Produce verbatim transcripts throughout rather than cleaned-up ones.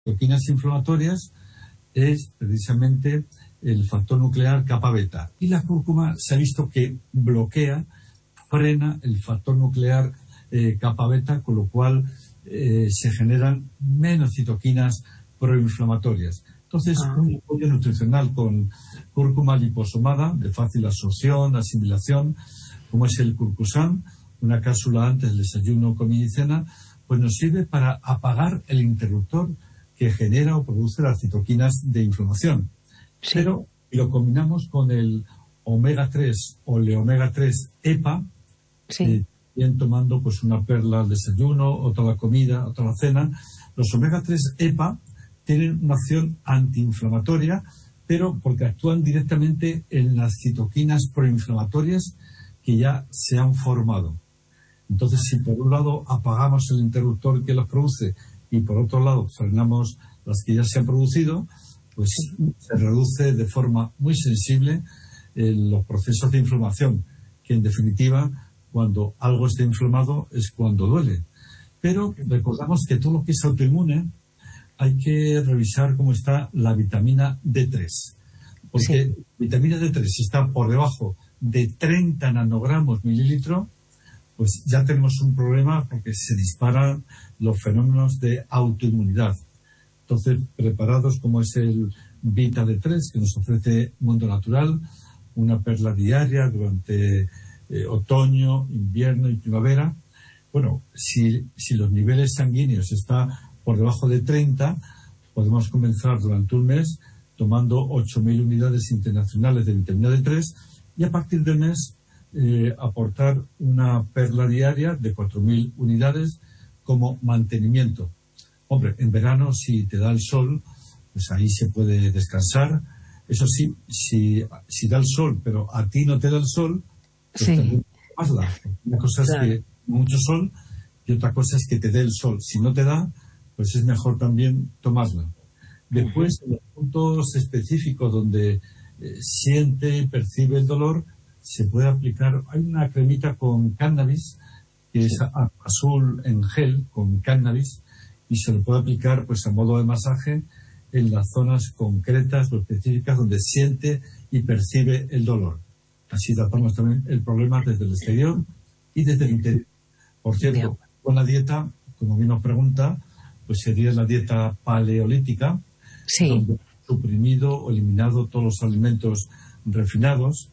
citoquinas inflamatorias es precisamente el factor nuclear kappa beta. Y la cúrcuma se ha visto que bloquea, frena el factor nuclear eh, kappa beta, con lo cual eh, se generan menos citoquinas proinflamatorias. Entonces, ah. un apoyo nutricional con cúrcuma liposomada, de fácil absorción, asimilación, como es el curcusán, una cápsula antes del desayuno, comida y cena, pues nos sirve para apagar el interruptor que genera o produce las citoquinas de inflamación. Sí. Pero lo combinamos con el omega tres o el omega tres EPA, sí. eh, bien tomando pues una perla al desayuno, otra a la comida, otra a la cena. Los omega tres EPA tienen una acción antiinflamatoria, pero porque actúan directamente en las citoquinas proinflamatorias que ya se han formado. Entonces, si por un lado apagamos el interruptor que las produce y por otro lado frenamos las que ya se han producido, pues se reduce de forma muy sensible eh, los procesos de inflamación, que en definitiva, cuando algo está inflamado es cuando duele. Pero recordamos que todo lo que es autoinmune hay que revisar cómo está la vitamina D tres. Porque sí. vitamina D tres, si está por debajo de treinta nanogramos mililitro, pues ya tenemos un problema porque se disparan los fenómenos de autoinmunidad. Entonces, preparados como es el Vita D tres, que nos ofrece Mundo Natural, una perla diaria durante eh, otoño, invierno y primavera. Bueno, si, si los niveles sanguíneos están por debajo de treinta, podemos comenzar durante un mes tomando ocho mil unidades internacionales de vitamina D tres y a partir del mes eh, aportar una perla diaria de cuatro mil unidades como mantenimiento. Hombre, en verano si te da el sol, pues ahí se puede descansar. Eso sí, si, si da el sol, pero a ti no te da el sol, pues sí. también hazla. Una cosa claro. es que mucho sol y otra cosa es que te dé el sol. Si no te da, pues es mejor también tomarla. Después, uh-huh. en los puntos específicos donde eh, siente y percibe el dolor, se puede aplicar. Hay una cremita con cannabis, que es azul en gel con cannabis, y se le puede aplicar pues a modo de masaje en las zonas concretas o específicas donde siente y percibe el dolor. Así tratamos también el problema desde el exterior y desde el interior. Por cierto, con la dieta, como bien nos pregunta, pues sería la dieta paleolítica, sí. donde suprimido o eliminado todos los alimentos refinados,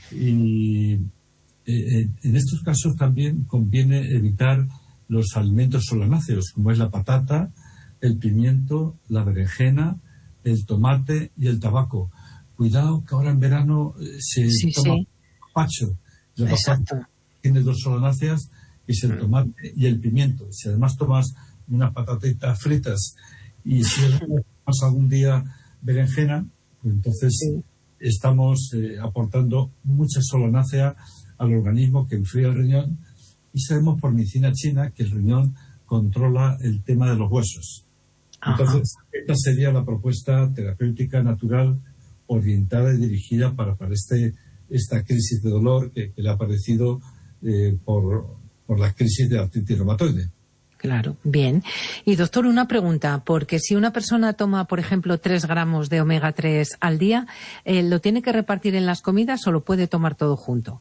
y eh, en estos casos también conviene evitar los alimentos solanáceos, como es la patata, el pimiento, la berenjena, el tomate y el tabaco. Cuidado que ahora en verano se sí, toma sí. gazpacho. El gazpacho tiene dos solanáceas, que es el tomate y el pimiento. Si además tomas unas patatitas fritas y si tomas algún día berenjena, pues entonces sí. estamos eh, aportando mucha solanácea al organismo, que enfría el riñón, y sabemos por medicina china que el riñón controla el tema de los huesos. Ajá. Entonces, esta sería la propuesta terapéutica natural orientada y dirigida para, para este, esta crisis de dolor que, que le ha aparecido eh, por, por la crisis de artritis reumatoide. Claro, bien. Y doctor, una pregunta, porque si una persona toma, por ejemplo, tres gramos de omega tres al día, eh, ¿lo tiene que repartir en las comidas o lo puede tomar todo junto?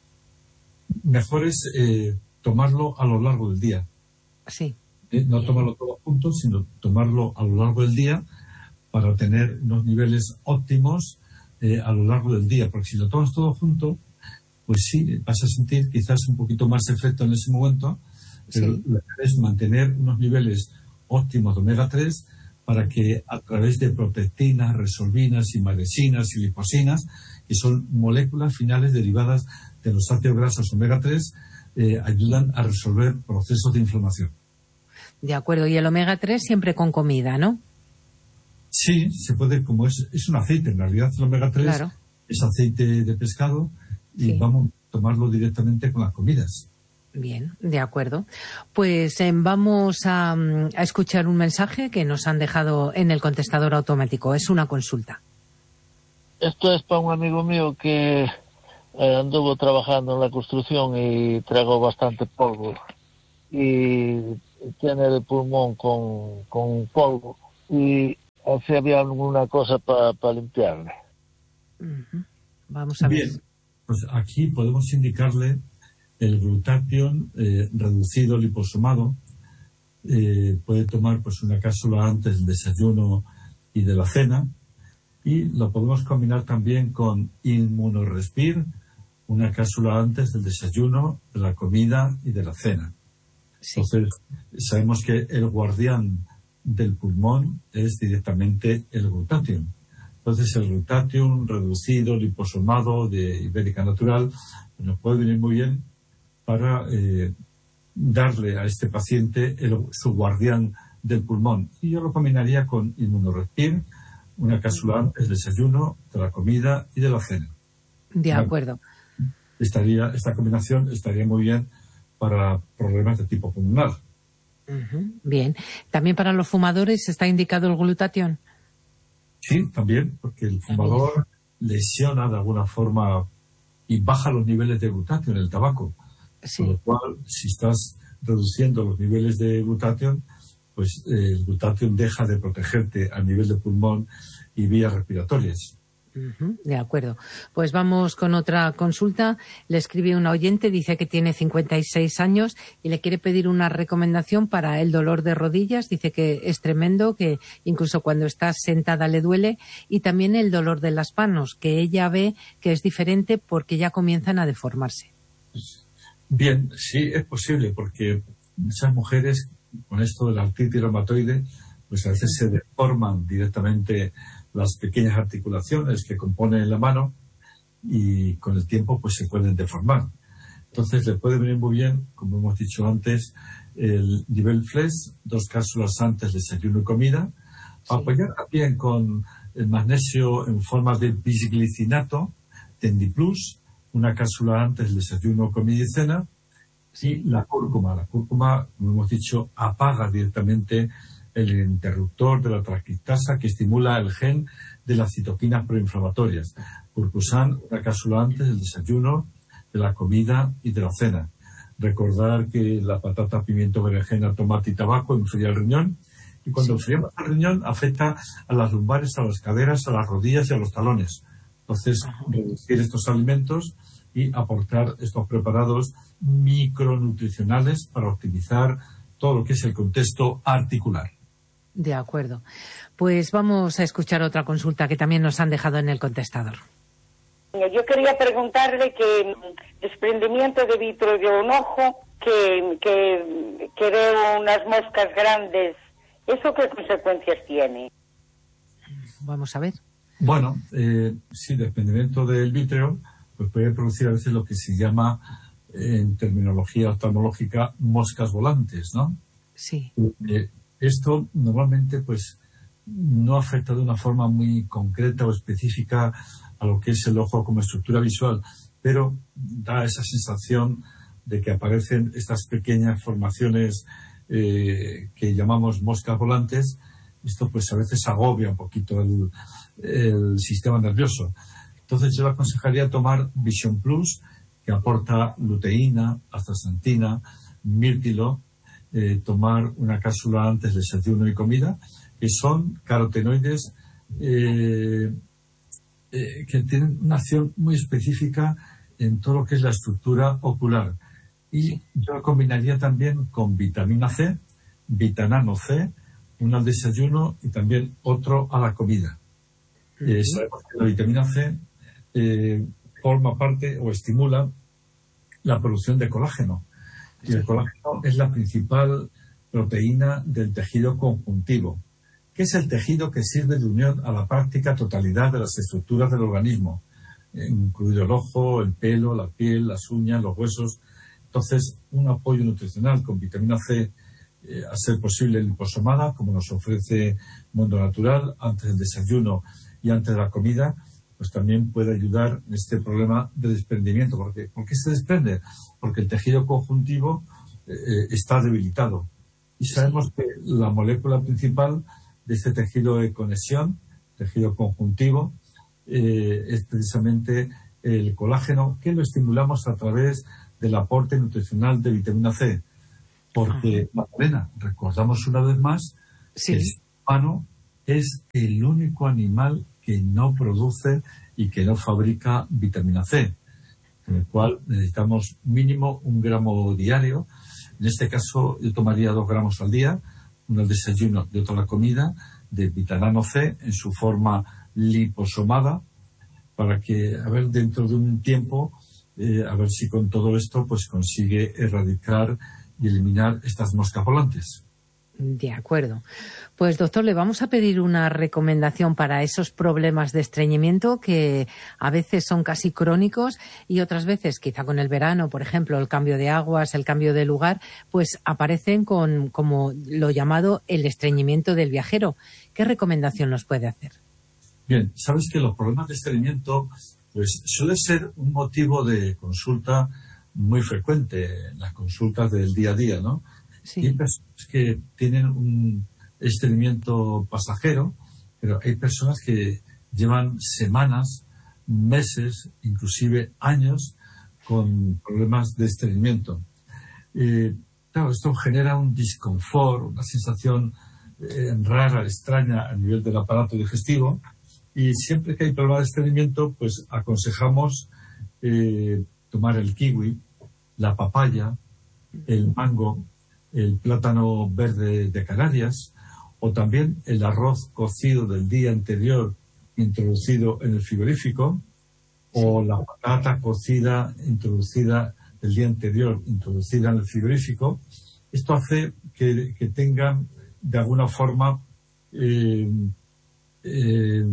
Mejor es eh, tomarlo a lo largo del día. Sí. Eh, no tomarlo todo junto, sino tomarlo a lo largo del día para tener unos niveles óptimos eh, a lo largo del día. Porque si lo tomas todo junto, pues sí, vas a sentir quizás un poquito más efecto en ese momento, pero sí. es mantener unos niveles óptimos de omega tres para que a través de protectinas, resolvinas, imadesinas y liposinas, que son moléculas finales derivadas de los ácidos grasos omega tres, eh, ayudan a resolver procesos de inflamación. De acuerdo, y el omega tres siempre con comida, ¿no? Sí, se puede, como es, es un aceite, en realidad el omega tres claro. es aceite de pescado y sí. vamos a tomarlo directamente con las comidas. Bien, de acuerdo. Pues eh, vamos a, a escuchar un mensaje que nos han dejado en el contestador automático. Es una consulta. Esto es para un amigo mío que eh, anduvo trabajando en la construcción y tragó bastante polvo. Y tiene el pulmón con, con polvo. Y si había alguna cosa para pa limpiarle. Uh-huh. Vamos a ver. Bien, pues aquí podemos indicarle el glutatión eh, reducido liposomado. Eh, puede tomar pues una cápsula antes del desayuno y de la cena, y lo podemos combinar también con Immunorespir, una cápsula antes del desayuno, de la comida y de la cena. Sí. Entonces, sabemos que el guardián del pulmón es directamente el glutatión. Entonces, el glutatión reducido, liposomado de Ibérica Natural, nos puede venir muy bien para eh, darle a este paciente el, su guardián del pulmón. Y yo lo combinaría con Immunorespir, una cápsula antes del desayuno, de la comida y de la cena. De acuerdo. Estaría, esta combinación estaría muy bien para problemas de tipo pulmonar. Uh-huh. Bien. ¿También para los fumadores está indicado el glutatión? Sí, también, porque el fumador lesiona de alguna forma y baja los niveles de glutatión en el tabaco. Sí. Con lo cual, si estás reduciendo los niveles de glutatión, pues eh, el glutatión deja de protegerte a nivel de pulmón y vías respiratorias. Uh-huh, de acuerdo. Pues vamos con otra consulta. Le escribe una oyente, dice que tiene cincuenta y seis años y le quiere pedir una recomendación para el dolor de rodillas. Dice que es tremendo, que incluso cuando está sentada le duele, y también el dolor de las manos, que ella ve que es diferente porque ya comienzan a deformarse. Bien, sí, es posible, porque esas mujeres con esto de la artritis reumatoide, pues a veces se deforman directamente las pequeñas articulaciones que componen la mano y con el tiempo pues se pueden deformar. Entonces le puede venir muy bien, como hemos dicho antes, el nivel Flex, dos cápsulas antes de desayuno y comida, sí. Apoyar también con el magnesio en forma de bisglicinato, Tendiplus, una cápsula antes del desayuno, comida y cena, sí. Y la cúrcuma. La cúrcuma, como hemos dicho, apaga directamente el interruptor de la transcriptasa que estimula el gen de las citoquinas proinflamatorias. Curcusan, una cápsula antes del desayuno, de la comida y de la cena. Recordar que la patata, pimiento, berenjena, tomate y tabaco enfría el riñón, y cuando sí. enfriamos el riñón afecta a las lumbares, a las caderas, a las rodillas y a los talones. Entonces, Ajá. reducir estos alimentos y aportar estos preparados micronutricionales para optimizar todo lo que es el contexto articular. De acuerdo. Pues vamos a escuchar otra consulta que también nos han dejado en el contestador. Yo quería preguntarle que desprendimiento de vitro de un ojo, que, que, que veo unas moscas grandes, ¿eso qué consecuencias tiene? Vamos a ver. Bueno, eh, sí, desprendimiento del vítreo pues puede producir a veces lo que se llama, eh, en terminología oftalmológica, moscas volantes, ¿no? Sí. Eh, Esto normalmente pues no afecta de una forma muy concreta o específica a lo que es el ojo como estructura visual, pero da esa sensación de que aparecen estas pequeñas formaciones eh, que llamamos moscas volantes. Esto pues a veces agobia un poquito el, el sistema nervioso. Entonces yo le aconsejaría tomar Vision Plus, que aporta luteína, astaxantina, mirtilo, Eh, tomar una cápsula antes de desayuno y comida, que son carotenoides eh, eh, que tienen una acción muy específica en todo lo que es la estructura ocular. Y yo lo combinaría también con vitamina C, vitanano C, uno al desayuno y también otro a la comida. Uh-huh. Eh, sabemos que la vitamina C eh, forma parte o estimula la producción de colágeno. Y el colágeno es la principal proteína del tejido conjuntivo, que es el tejido que sirve de unión a la práctica totalidad de las estructuras del organismo, incluido el ojo, el pelo, la piel, las uñas, los huesos. Entonces, un apoyo nutricional con vitamina C, eh, a ser posible liposomada, como nos ofrece Mundo Natural, antes del desayuno y antes de la comida, pues también puede ayudar en este problema de desprendimiento. ¿Por qué? ¿Por qué se desprende? Porque el tejido conjuntivo eh, está debilitado. Y sabemos que la molécula principal de este tejido de conexión, tejido conjuntivo, eh, es precisamente el colágeno, que lo estimulamos a través del aporte nutricional de vitamina C. Porque, Magdalena, recordamos una vez más, sí. que el ser humano es el único animal que no produce y que no fabrica vitamina C, con el cual necesitamos mínimo un gramo diario. En este caso yo tomaría dos gramos al día, uno al desayuno y otro a la comida, de vitamina C en su forma liposomada, para que, a ver, dentro de un tiempo, eh, a ver si con todo esto pues consigue erradicar y eliminar estas moscas volantes. De acuerdo. Pues, doctor, le vamos a pedir una recomendación para esos problemas de estreñimiento que a veces son casi crónicos y otras veces, quizá con el verano, por ejemplo, el cambio de aguas, el cambio de lugar, pues aparecen con, como lo llamado, el estreñimiento del viajero. ¿Qué recomendación nos puede hacer? Bien, sabes que los problemas de estreñimiento pues suele ser un motivo de consulta muy frecuente en las consultas del día a día, ¿no? Sí. Hay personas que tienen un estreñimiento pasajero, pero hay personas que llevan semanas, meses, inclusive años con problemas de estreñimiento. Eh, claro, esto genera un disconfort, una sensación eh, rara, extraña a nivel del aparato digestivo, y siempre que hay problemas de estreñimiento, pues aconsejamos eh, tomar el kiwi, la papaya, el mango, el plátano verde de Canarias, o también el arroz cocido del día anterior introducido en el frigorífico, sí. O la patata cocida introducida el día anterior introducida en el frigorífico. Esto hace que, que tengan de alguna forma eh, eh,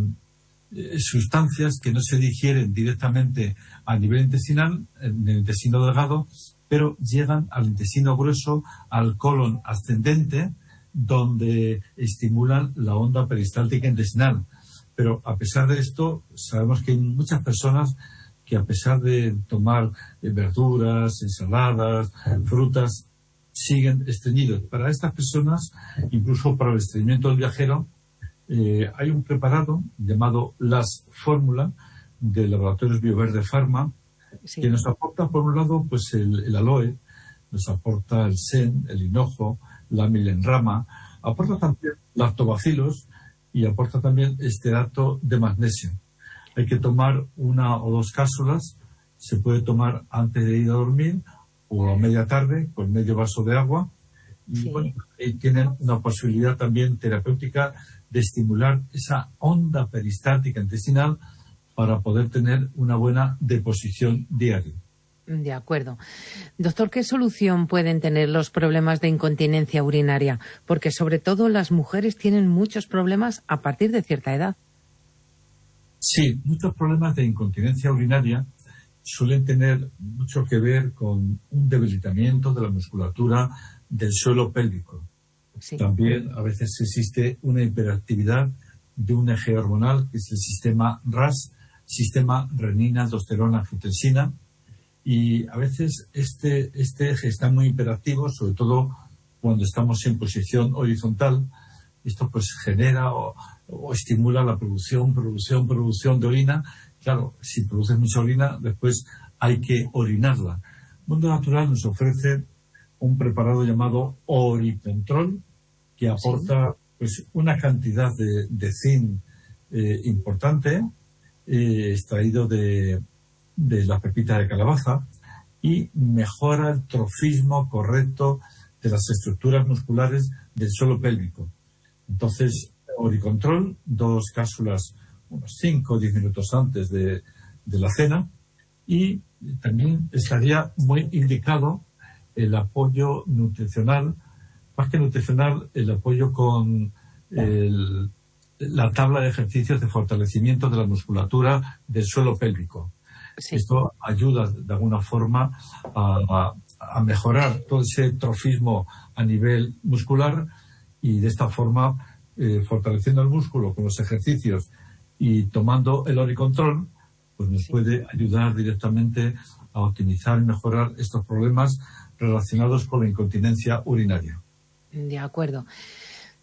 sustancias que no se digieren directamente a nivel intestinal, en el intestino delgado, pero llegan al intestino grueso, al colon ascendente, donde estimulan la onda peristáltica intestinal. Pero a pesar de esto, sabemos que hay muchas personas que, a pesar de tomar verduras, ensaladas, frutas, siguen estreñidos. Para estas personas, incluso para el estreñimiento del viajero, eh, hay un preparado llamado Las Fórmula de Laboratorios Bioverde Pharma, sí. Que nos aporta, por un lado, pues el, el aloe, nos aporta el sen, el hinojo, la milenrama, aporta también lactobacilos y aporta también estearato de magnesio. Hay que tomar una o dos cápsulas, se puede tomar antes de ir a dormir o a media tarde con medio vaso de agua. Y sí. Bueno, ahí tienen una posibilidad también terapéutica de estimular esa onda peristáltica intestinal para poder tener una buena deposición diaria. De acuerdo. Doctor, ¿qué solución pueden tener los problemas de incontinencia urinaria? Porque sobre todo las mujeres tienen muchos problemas a partir de cierta edad. Sí, muchos problemas de incontinencia urinaria suelen tener mucho que ver con un debilitamiento de la musculatura del suelo pélvico. Sí. También a veces existe una hiperactividad de un eje hormonal, que es el sistema R A S, sistema renina-aldosterona-angiotensina, y a veces este, este eje está muy hiperactivo, sobre todo cuando estamos en posición horizontal. Esto pues genera o, o estimula la producción, producción, producción de orina. Claro, si produces mucha orina, después hay que orinarla. Mundo Natural nos ofrece un preparado llamado Oricontrol, que aporta pues una cantidad de, de zinc eh, importante, eh, extraído de, de la pepita de calabaza, y mejora el trofismo correcto de las estructuras musculares del suelo pélvico. Entonces, Oricontrol, dos cápsulas unos cinco o diez minutos antes de, de la cena, y también estaría muy indicado el apoyo nutricional, más que nutricional, el apoyo con el, la tabla de ejercicios de fortalecimiento de la musculatura del suelo pélvico. Sí. Esto ayuda de alguna forma a, a mejorar todo ese trofismo a nivel muscular, y de esta forma, eh, fortaleciendo el músculo con los ejercicios y tomando el Oricontrol, pues nos sí. puede ayudar directamente a optimizar y mejorar estos problemas relacionados con la incontinencia urinaria. De acuerdo.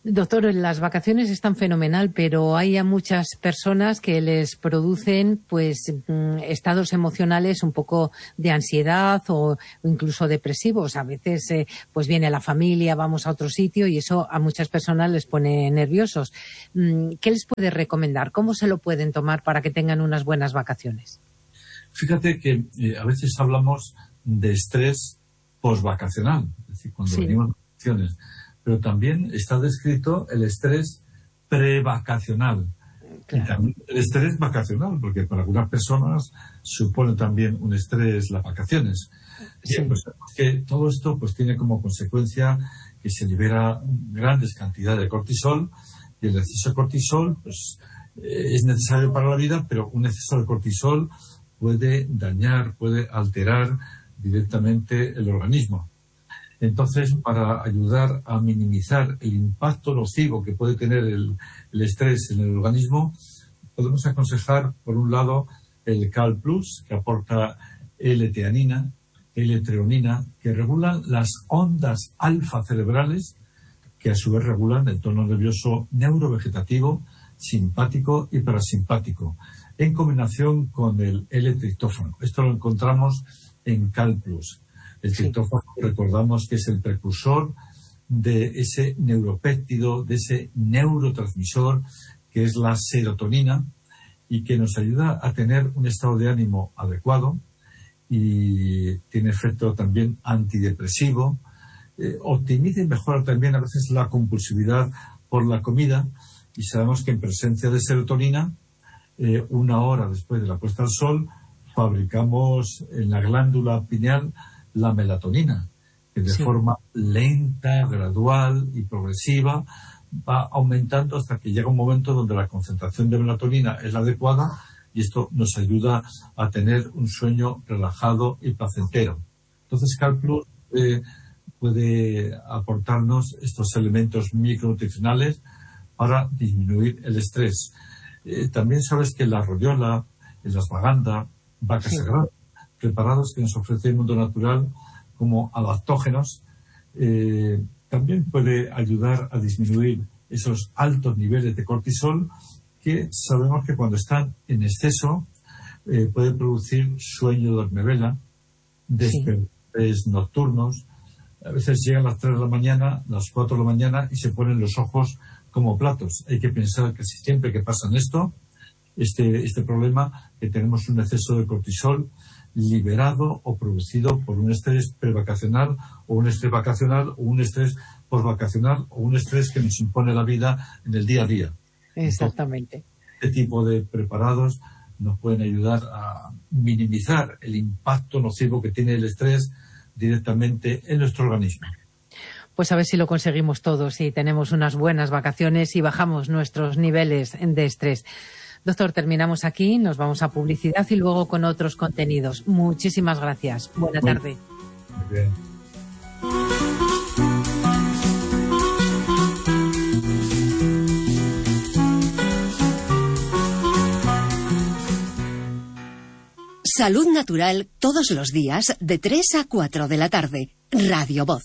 Doctor, las vacaciones están fenomenal, pero hay a muchas personas que les producen pues estados emocionales un poco de ansiedad o incluso depresivos. A veces eh, pues viene la familia, vamos a otro sitio y eso a muchas personas les pone nerviosos. ¿Qué les puede recomendar? ¿Cómo se lo pueden tomar para que tengan unas buenas vacaciones? Fíjate que eh, a veces hablamos de estrés postvacacional, es decir, cuando sí. venimos de vacaciones. Pero también está descrito el estrés prevacacional. Claro. Y también el estrés vacacional, porque para algunas personas supone también un estrés las vacaciones. Sí. Bien, pues, que todo esto pues tiene como consecuencia que se libera grandes cantidades de cortisol, y el exceso de cortisol pues eh, es necesario para la vida, pero un exceso de cortisol puede dañar, puede alterar directamente el organismo. Entonces, para ayudar a minimizar el impacto nocivo que puede tener el, el estrés en el organismo, podemos aconsejar, por un lado, el Cal Plus, que aporta L-teanina, L-treonina, que regulan las ondas alfa cerebrales, que a su vez regulan el tono nervioso neurovegetativo, simpático y parasimpático, en combinación con el L-triptófano. Esto lo encontramos en Cal Plus. El triptófano, sí. recordamos que es el precursor de ese neuropéptido, de ese neurotransmisor que es la serotonina y que nos ayuda a tener un estado de ánimo adecuado y tiene efecto también antidepresivo, eh, optimiza y mejora también a veces la compulsividad por la comida y sabemos que en presencia de serotonina, eh, una hora después de la puesta al sol, fabricamos en la glándula pineal la melatonina, que de sí. forma lenta, gradual y progresiva va aumentando hasta que llega un momento donde la concentración de melatonina es la adecuada y esto nos ayuda a tener un sueño relajado y placentero. Entonces, Cal Plus eh, puede aportarnos estos elementos micronutricionales para disminuir el estrés. Eh, también sabes que la rodiola, el ashwagandha, vaca sí. sagrada, preparados que nos ofrece el mundo natural como adaptógenos, eh, también puede ayudar a disminuir esos altos niveles de cortisol que sabemos que cuando están en exceso eh, pueden producir sueño de dormivela, despertares sí. nocturnos. A veces llegan las tres de la mañana, las cuatro de la mañana y se ponen los ojos como platos. Hay que pensar que si siempre que pasan esto, este, este problema, que tenemos un exceso de cortisol liberado o producido por un estrés prevacacional o un estrés vacacional o un estrés postvacacional o un estrés que nos impone la vida en el día a día. Exactamente. Entonces, este tipo de preparados nos pueden ayudar a minimizar el impacto nocivo que tiene el estrés directamente en nuestro organismo. Pues a ver si lo conseguimos todos y tenemos unas buenas vacaciones y bajamos nuestros niveles de estrés. Doctor, terminamos aquí, nos vamos a publicidad y luego con otros contenidos. Muchísimas gracias. Buena Muy, tarde. Muy bien. Salud Natural todos los días de tres a cuatro de la tarde. Radio Voz.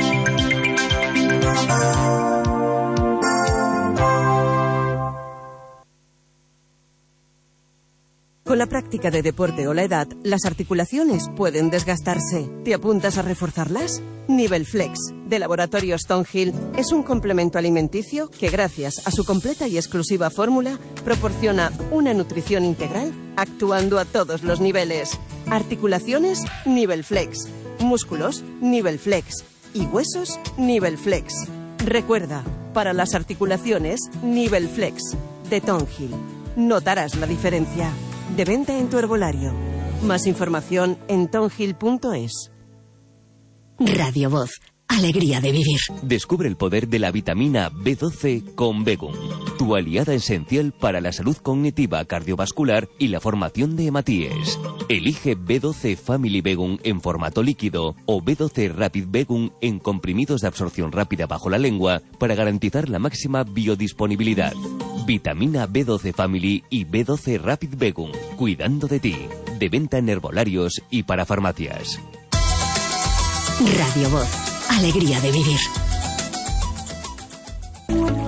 Con la práctica de deporte o la edad, las articulaciones pueden desgastarse. ¿Te apuntas a reforzarlas? Nivel Flex, de Laboratorios Tonhill, es un complemento alimenticio que, gracias a su completa y exclusiva fórmula, proporciona una nutrición integral actuando a todos los niveles. Articulaciones, Nivel Flex. Músculos, Nivel Flex. Y huesos, Nivel Flex. Recuerda, para las articulaciones, Nivel Flex, de Tonhill. Notarás la diferencia. De venta en tu herbolario. Más información en tonhill punto es. Radio Voz. Alegría de vivir. Descubre el poder de la vitamina B doce con Begum, tu aliada esencial para la salud cognitiva, cardiovascular y la formación de hematíes. Elige B doce Family Begum en formato líquido o B doce Rapid Begum en comprimidos de absorción rápida bajo la lengua para garantizar la máxima biodisponibilidad. Vitamina B doce Family y B doce Rapid Begum, cuidando de ti. De venta en herbolarios y para farmacias. Radio Voz. Alegría de vivir.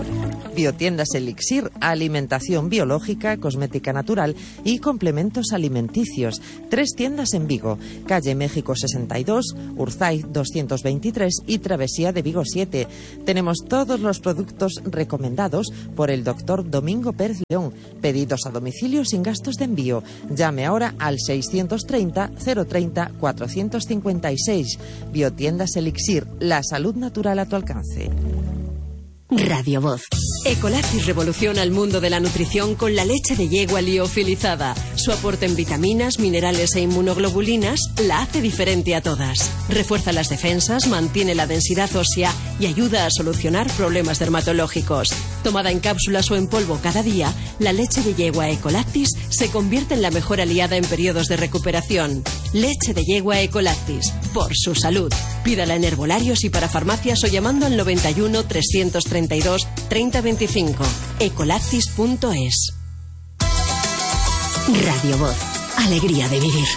Biotiendas Elixir, alimentación biológica, cosmética natural y complementos alimenticios. Tres tiendas en Vigo, calle México sesenta y dos, Urzaiz doscientos veintitrés y Travesía de Vigo siete. Tenemos todos los productos recomendados por el doctor Domingo Pérez León. Pedidos a domicilio sin gastos de envío. Llame ahora al seiscientos treinta, cero treinta, cuatrocientos cincuenta y seis. Biotiendas Elixir, la salud natural a tu alcance. Radio Voz. Ecolactis revoluciona el mundo de la nutrición con la leche de yegua liofilizada. Su aporte en vitaminas, minerales e inmunoglobulinas la hace diferente a todas. Refuerza las defensas, mantiene la densidad ósea y ayuda a solucionar problemas dermatológicos. Tomada en cápsulas o en polvo cada día, la leche de yegua Ecolactis se convierte en la mejor aliada en periodos de recuperación. Leche de yegua Ecolactis, por su salud. Pídala en herbolarios y para farmacias o llamando al noventa y uno, trescientos treinta y dos, treinta veinticinco. ecolactis punto es. Radio Voz. Alegría de vivir.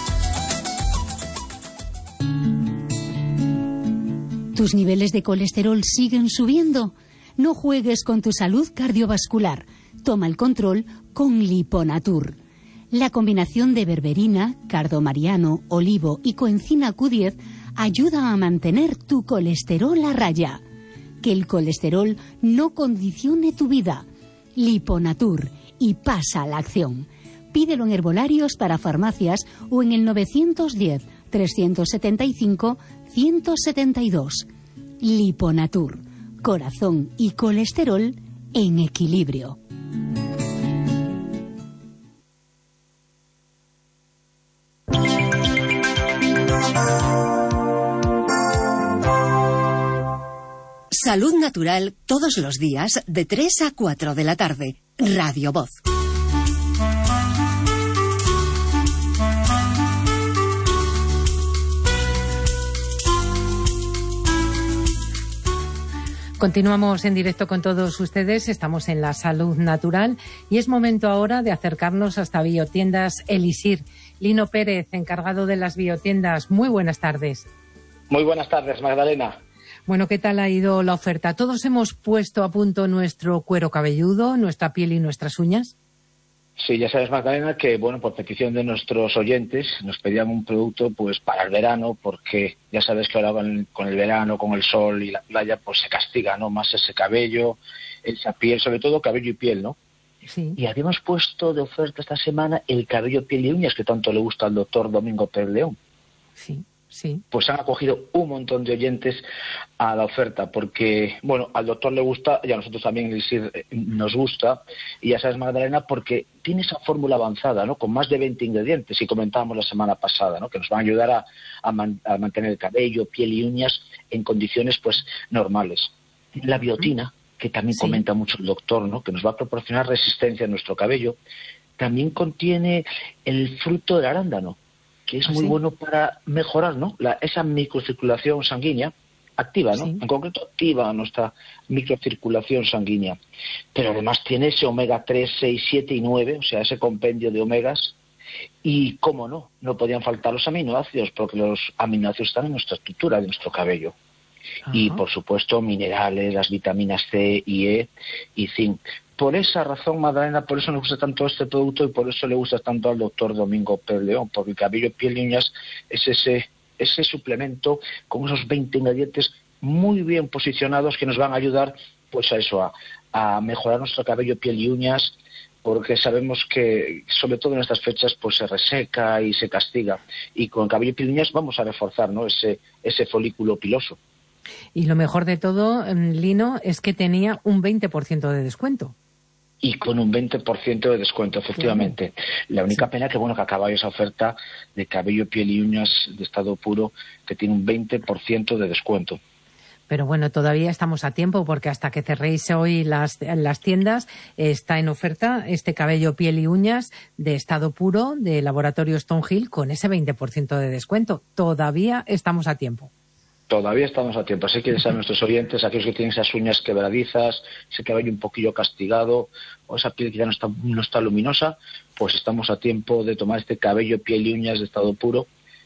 ¿Tus niveles de colesterol siguen subiendo? No juegues con tu salud cardiovascular. Toma el control con Liponatur. La combinación de berberina, cardomariano, olivo y coenzima Q diez ayuda a mantener tu colesterol a raya. Que el colesterol no condicione tu vida. Liponatur, y pasa a la acción. Pídelo en herbolarios para farmacias o en el novecientos diez, trescientos setenta y cinco, ciento setenta y dos. Liponatur, corazón y colesterol en equilibrio. Salud natural todos los días de tres a cuatro de la tarde. Radio Voz. Continuamos en directo con todos ustedes, estamos en la salud natural y es momento ahora de acercarnos hasta Biotiendas Elixir. Lino Pérez, encargado de las biotiendas, muy buenas tardes. Muy buenas tardes, Magdalena. Bueno, ¿qué tal ha ido la oferta? ¿Todos hemos puesto a punto nuestro cuero cabelludo, nuestra piel y nuestras uñas? Sí, ya sabes, Magdalena, que bueno, por petición de nuestros oyentes nos pedían un producto pues para el verano, porque ya sabes que ahora con el verano, con el sol y la playa, pues se castiga, ¿no? Más ese cabello, esa piel, sobre todo cabello y piel, ¿no? Sí. Y habíamos puesto de oferta esta semana el cabello, piel y uñas que tanto le gusta al doctor Domingo Pérez León. Sí. Sí. Pues han acogido un montón de oyentes a la oferta, porque, bueno, al doctor le gusta y a nosotros también nos gusta, y ya sabes, Magdalena, porque tiene esa fórmula avanzada, ¿no? Con más de veinte ingredientes, y comentábamos la semana pasada, ¿no? Que nos van a ayudar a, a, man, a mantener el cabello, piel y uñas en condiciones, pues, normales. La biotina, que también sí. comenta mucho el doctor, ¿no? Que nos va a proporcionar resistencia a nuestro cabello. También contiene el fruto del arándano, que es muy ¿sí? bueno para mejorar, ¿no? La, esa microcirculación sanguínea, activa, ¿no? Sí. En concreto, activa nuestra microcirculación sanguínea. Pero además tiene ese omega tres, seis, siete y nueve, o sea, ese compendio de omegas. Y, cómo no, no podían faltar los aminoácidos, porque los aminoácidos están en nuestra estructura de nuestro cabello. Ajá. Y, por supuesto, minerales, las vitaminas C y E y zinc. Por esa razón, Magdalena, por eso nos gusta tanto este producto y por eso le gusta tanto al doctor Domingo Pérez León, porque el cabello, piel y uñas es ese, ese suplemento con esos veinte ingredientes muy bien posicionados que nos van a ayudar pues a eso, a, a mejorar nuestro cabello, piel y uñas, porque sabemos que, sobre todo en estas fechas, pues se reseca y se castiga. Y con el cabello, piel y uñas vamos a reforzar, ¿no? ese, ese folículo piloso. Y lo mejor de todo, Lino, es que tenía un veinte por ciento de descuento. Y con un veinte por ciento de descuento, efectivamente. Sí. La única sí. pena que, bueno, que acaba esa oferta de cabello, piel y uñas de estado puro, que tiene un veinte por ciento de descuento. Pero bueno, todavía estamos a tiempo, porque hasta que cerréis hoy las, las tiendas, está en oferta este cabello, piel y uñas de estado puro de Laboratorio Stonehill con ese veinte por ciento de descuento. Todavía estamos a tiempo. Todavía estamos a tiempo, así que a nuestros oyentes, aquellos que tienen esas uñas quebradizas, ese cabello un poquillo castigado, o esa piel que ya no está, no está luminosa, pues estamos a tiempo de tomar este cabello, piel y uñas de estado puro.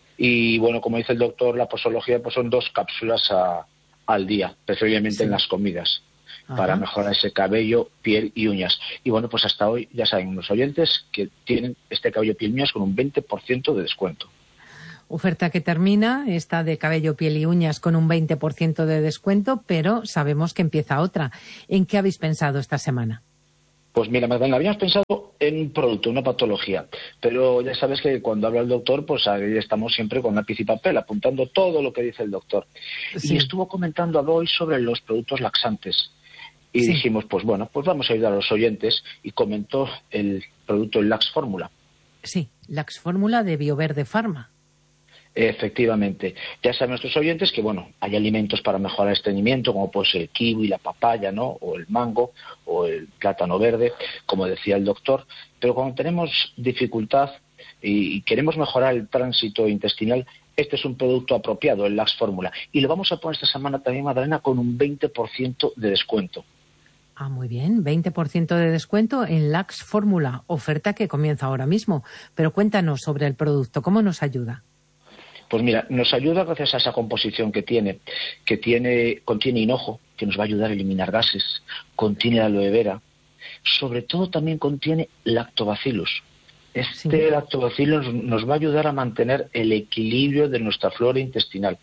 Y bueno, como dice el doctor, la posología pues son dos cápsulas a, al día, preferiblemente sí. en las comidas. Ajá. Para mejorar ese cabello, piel y uñas. Y bueno, pues hasta hoy ya saben los oyentes que tienen este cabello, piel y uñas con un veinte por ciento de descuento. Oferta que termina, esta de cabello, piel y uñas con un veinte por ciento de descuento, pero sabemos que empieza otra. ¿En qué habéis pensado esta semana? Pues mira, Magdalena, habíamos pensado en un producto, una patología, pero ya sabes que cuando habla el doctor, pues ahí estamos siempre con lápiz y papel, apuntando todo lo que dice el doctor. Sí. Y estuvo comentando hoy sobre los productos laxantes. Y sí. dijimos, pues bueno, pues vamos a ayudar a los oyentes, y comentó el producto, el Lax Fórmula. Sí, Lax Fórmula de Bioverde Pharma. Efectivamente. Ya saben nuestros oyentes que, bueno, hay alimentos para mejorar el estreñimiento, como puede ser el kiwi, la papaya, ¿no? O el mango, o el plátano verde, como decía el doctor. Pero cuando tenemos dificultad y queremos mejorar el tránsito intestinal, este es un producto apropiado, el Lax Fórmula. Y lo vamos a poner esta semana también, Magdalena, con un veinte por ciento de descuento. Ah, muy bien, veinte por ciento de descuento en Lax Fórmula, oferta que comienza ahora mismo. Pero cuéntanos sobre el producto, ¿cómo nos ayuda? Pues mira, nos ayuda gracias a esa composición que tiene, que tiene, contiene hinojo, que nos va a ayudar a eliminar gases, contiene aloe vera, sobre todo también contiene lactobacillus. Este sí. lactobacillus nos va a ayudar a mantener el equilibrio de nuestra flora intestinal.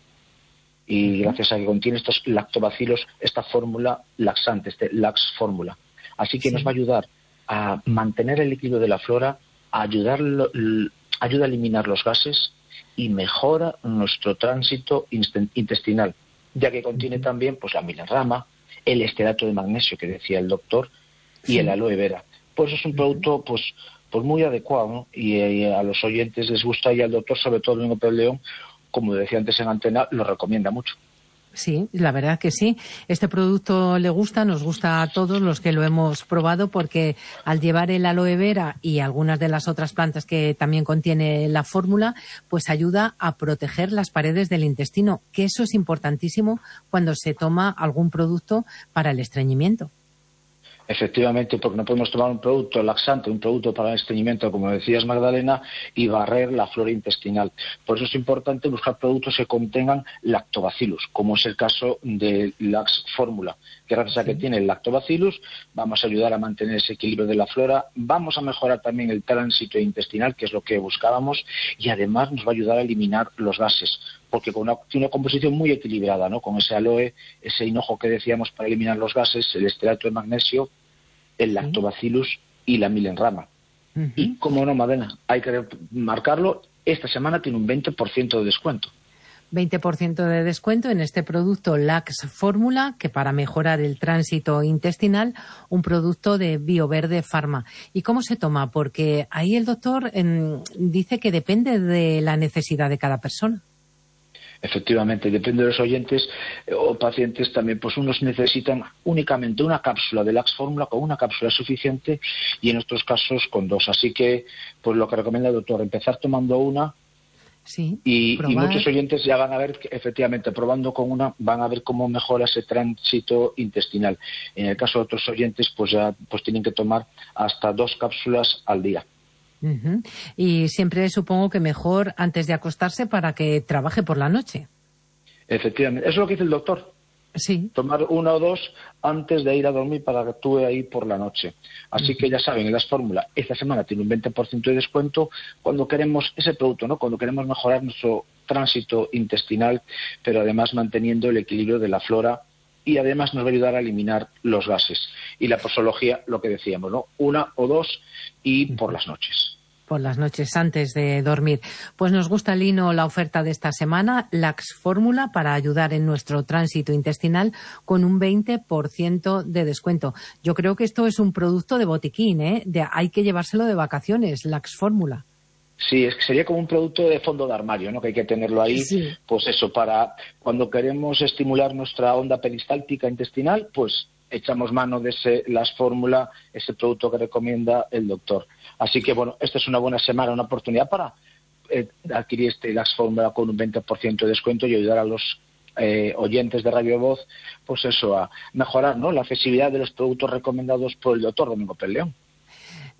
Y uh-huh. gracias a que contiene estos lactobacillus, esta fórmula laxante, este Lax Fórmula. Así que sí. nos va a ayudar a mantener el equilibrio de la flora, a ayudar, ayuda a eliminar los gases, y mejora nuestro tránsito intestinal, ya que contiene también pues la milerrama, el esterato de magnesio que decía el doctor y sí. el aloe vera. Pues es un producto pues pues muy adecuado, ¿no? Y, y a los oyentes les gusta, y al doctor, sobre todo Domingo Pérez León, como decía antes en antena, lo recomienda mucho. Sí, la verdad que sí. Este producto le gusta, nos gusta a todos los que lo hemos probado, porque al llevar el aloe vera y algunas de las otras plantas que también contiene la fórmula, pues ayuda a proteger las paredes del intestino, que eso es importantísimo cuando se toma algún producto para el estreñimiento. Efectivamente, porque no podemos tomar un producto laxante, un producto para el estreñimiento, como decías, Magdalena, y barrer la flora intestinal. Por eso es importante buscar productos que contengan lactobacillus, como es el caso del Lax Fórmula, que gracias a que tiene el lactobacillus vamos a ayudar a mantener ese equilibrio de la flora, vamos a mejorar también el tránsito intestinal, que es lo que buscábamos, y además nos va a ayudar a eliminar los gases, porque con una, tiene una composición muy equilibrada, ¿no? Con ese aloe, ese hinojo que decíamos para eliminar los gases, el esterato de magnesio, el lactobacillus y la milenrama. Uh-huh. Y, como no, Madena, hay que marcarlo, esta semana tiene un veinte por ciento de descuento. veinte por ciento de descuento en este producto Lax Fórmula, que para mejorar el tránsito intestinal, un producto de Bioverde Pharma. ¿Y cómo se toma? Porque ahí el doctor eh, dice que depende de la necesidad de cada persona. Efectivamente, depende de los oyentes eh, o pacientes también, pues unos necesitan únicamente una cápsula de Lax Fórmula, con una cápsula es suficiente, y en otros casos con dos. Así que, pues lo que recomienda el doctor, empezar tomando una, sí, y, y muchos oyentes ya van a ver que, efectivamente, probando con una, van a ver cómo mejora ese tránsito intestinal. En el caso de otros oyentes, pues ya pues tienen que tomar hasta dos cápsulas al día. Uh-huh. Y siempre supongo que mejor antes de acostarse para que trabaje por la noche. Efectivamente, eso es lo que dice el doctor. Sí. Tomar una o dos antes de ir a dormir para que actúe ahí por la noche. Así uh-huh. que ya saben, en las fórmulas, esta semana tiene un veinte por ciento de descuento cuando queremos ese producto, ¿no? Cuando queremos mejorar nuestro tránsito intestinal, pero además manteniendo el equilibrio de la flora, y además nos va a ayudar a eliminar los gases. Y la posología, lo que decíamos, ¿no? Una o dos y por las noches. Por las noches antes de dormir. Pues nos gusta, Lino, la oferta de esta semana, Lax Fórmula, para ayudar en nuestro tránsito intestinal con un veinte por ciento de descuento. Yo creo que esto es un producto de botiquín, ¿eh? De, hay que llevárselo de vacaciones, Lax Fórmula. Sí, es que sería como un producto de fondo de armario, ¿no? Que hay que tenerlo ahí, sí. Pues eso, para cuando queremos estimular nuestra onda peristáltica intestinal, pues echamos mano de ese Lax Fórmula, ese producto que recomienda el doctor. Así que, bueno, esta es una buena semana, una oportunidad para eh, adquirir este Lax Fórmula con un veinte por ciento de descuento y ayudar a los eh, oyentes de Radio Voz, pues eso, a mejorar, ¿no? La accesibilidad de los productos recomendados por el doctor Domingo Pérez León.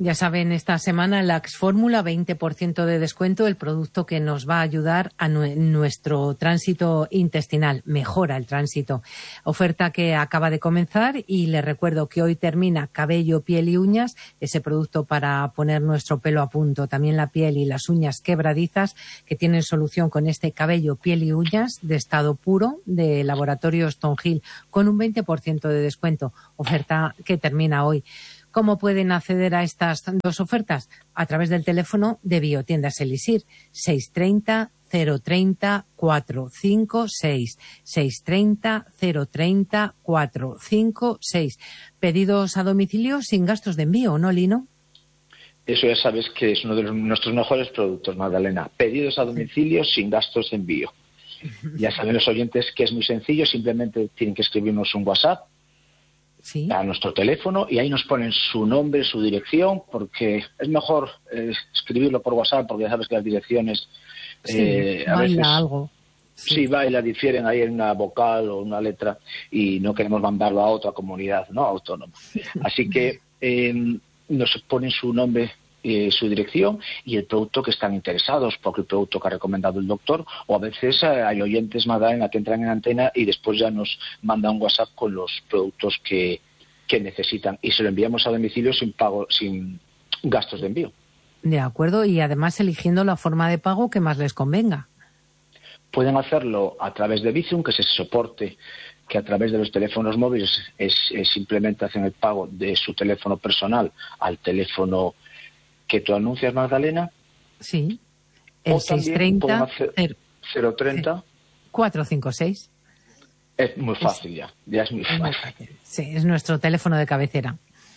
Ya saben, esta semana el Lax Fórmula, veinte por ciento de descuento, el producto que nos va a ayudar a nu- nuestro tránsito intestinal, mejora el tránsito. Oferta que acaba de comenzar y les recuerdo que hoy termina cabello, piel y uñas, ese producto para poner nuestro pelo a punto, también la piel y las uñas quebradizas que tienen solución con este cabello, piel y uñas de estado puro de Laboratorios Stonehill con un veinte por ciento de descuento, oferta que termina hoy. ¿Cómo pueden acceder a estas dos ofertas? A través del teléfono de Biotiendas Elixir, seiscientos treinta, cero treinta, cuatrocientos cincuenta y seis, seiscientos treinta, cero treinta, cuatrocientos cincuenta y seis. Pedidos a domicilio sin gastos de envío, ¿no, Lino? Eso ya sabes que es uno de los, nuestros mejores productos, Magdalena. Pedidos a domicilio sin gastos de envío. Ya saben los oyentes que es muy sencillo, simplemente tienen que escribirnos un WhatsApp. ¿Sí? A nuestro teléfono y ahí nos ponen su nombre, su dirección, porque es mejor eh, escribirlo por WhatsApp, porque ya sabes que las direcciones sí, eh, a baila veces algo. Sí. sí baila, difieren ahí en una vocal o una letra y no queremos mandarlo a otra comunidad no autónoma. Así que eh, nos ponen su nombre, eh, su dirección y el producto que están interesados, porque el producto que ha recomendado el doctor, o a veces eh, hay oyentes, Magdalena, que entran en antena y después ya nos mandan un WhatsApp con los productos que, que necesitan y se lo enviamos a domicilio sin pago, sin gastos de envío. De acuerdo, y además eligiendo la forma de pago que más les convenga. Pueden hacerlo a través de Bizum, que es ese soporte que a través de los teléfonos móviles es, es simplemente hacen el pago de su teléfono personal al teléfono que tú anuncias, Magdalena. Sí. El seiscientos treinta, cero treinta, cuatrocientos cincuenta y seis. Es muy fácil es, ya, ya es muy fácil. Es muy fácil. Sí, es nuestro teléfono de cabecera.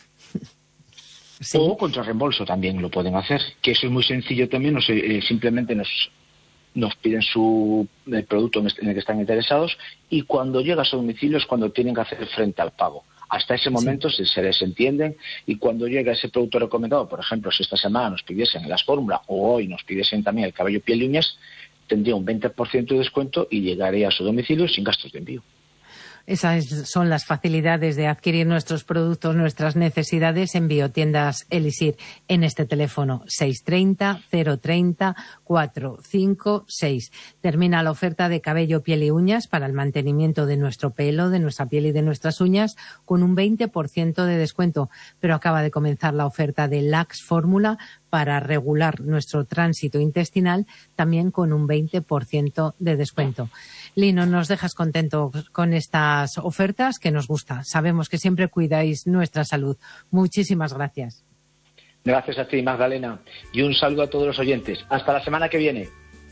Sí. O contra reembolso también lo pueden hacer, que eso es muy sencillo también, no sé, eh, simplemente nos nos piden su el producto en el que están interesados y cuando llega a su domicilio es cuando tienen que hacer frente al pago. Hasta ese momento sí. se, se les entienden y cuando llega ese producto recomendado, por ejemplo, si esta semana nos pidiesen las fórmulas o hoy nos pidiesen también el cabello, piel y uñas, tendría un veinte por ciento de descuento y llegaría a su domicilio sin gastos de envío. Esas son las facilidades de adquirir nuestros productos, nuestras necesidades en Biotiendas Elixir, en este teléfono seiscientos treinta, cero treinta, cuatrocientos cincuenta y seis. Termina la oferta de cabello, piel y uñas para el mantenimiento de nuestro pelo, de nuestra piel y de nuestras uñas con un veinte por ciento de descuento. Pero acaba de comenzar la oferta de Lax Fórmula para regular nuestro tránsito intestinal, también con un veinte por ciento de descuento. Lino, nos dejas contentos con estas ofertas que nos gusta. Sabemos que siempre cuidáis nuestra salud. Muchísimas gracias. Gracias a ti, Magdalena. Y un saludo a todos los oyentes. Hasta la semana que viene.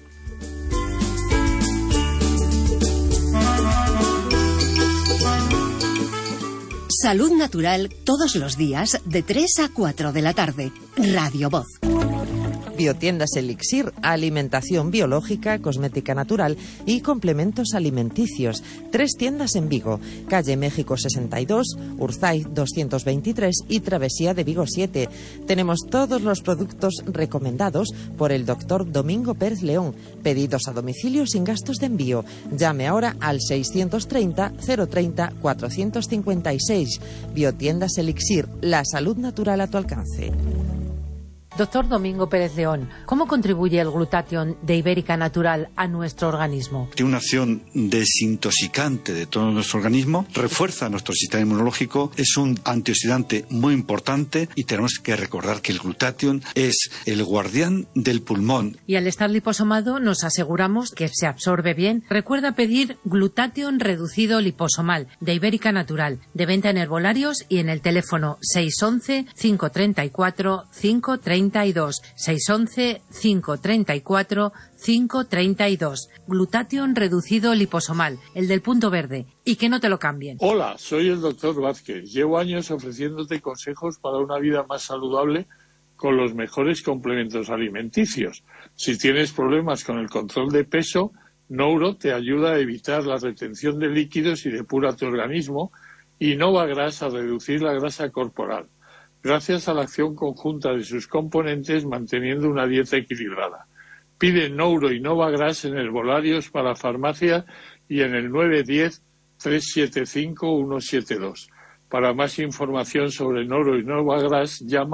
Salud Natural todos los días de tres a cuatro de la tarde. Radio Voz. Biotiendas Elixir, alimentación biológica, cosmética natural y complementos alimenticios. Tres tiendas en Vigo, calle México sesenta y dos, Urzaiz doscientos veintitrés y Travesía de Vigo siete. Tenemos todos los productos recomendados por el doctor Domingo Pérez León. Pedidos a domicilio sin gastos de envío. Llame ahora al seiscientos treinta, cero treinta, cuatrocientos cincuenta y seis. Biotiendas Elixir, la salud natural a tu alcance. Doctor Domingo Pérez León, ¿cómo contribuye el glutatión de Ibérica Natural a nuestro organismo? Tiene una acción desintoxicante de todo nuestro organismo, refuerza nuestro sistema inmunológico, es un antioxidante muy importante y tenemos que recordar que el glutatión es el guardián del pulmón. Y al estar liposomado nos aseguramos que se absorbe bien. Recuerda pedir glutatión reducido liposomal de Ibérica Natural, de venta en herbolarios y en el teléfono seis once, cinco treinta y cuatro, cinco treinta y dos, seis once, cinco treinta y cuatro, cinco treinta y dos. Glutatión reducido liposomal, el del punto verde, y que no te lo cambien. Hola, soy el doctor Vázquez. Llevo años ofreciéndote consejos para una vida más saludable con los mejores complementos alimenticios. Si tienes problemas con el control de peso, Nouro te ayuda a evitar la retención de líquidos y depura tu organismo, y Novagras a reducir la grasa corporal, gracias a la acción conjunta de sus componentes manteniendo una dieta equilibrada. Pide Nouro y Novagras en herbolarios para farmacia y en el nueve uno cero, tres siete cinco, uno siete dos. Para más información sobre Nouro y Novagras, llama